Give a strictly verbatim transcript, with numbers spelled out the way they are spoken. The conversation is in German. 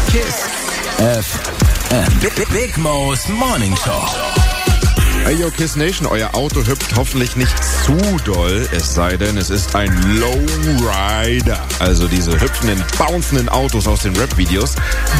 Kiss F M. Big, Big Mo's Morning Show. Hey yo, Kiss Nation, euer Auto hüpft hoffentlich nicht zu doll, es sei denn, es ist ein Lowrider. Also diese hüpfenden, bouncenden Autos aus den Rap-Videos.